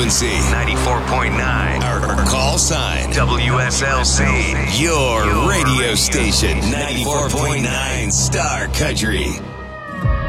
frequency 94.9. or call sign WSLC. your radio station 94.9 Star Country.